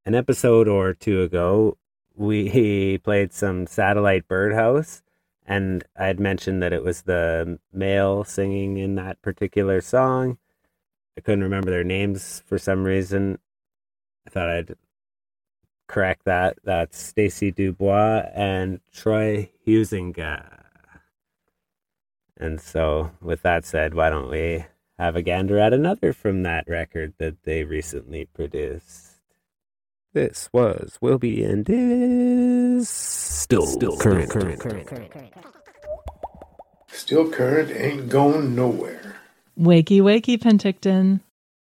an episode or two ago, we played some Satellite Birdhouse, and I had mentioned that it was the male singing in that particular song. I couldn't remember their names for some reason. I thought I'd correct that. That's Stacy Dubois and Troy Huizinga. And so, with that said, why don't we have a gander at another from that record that they recently produced? This was Will Be and is still current. Still current, ain't going nowhere. Wakey, wakey, Penticton.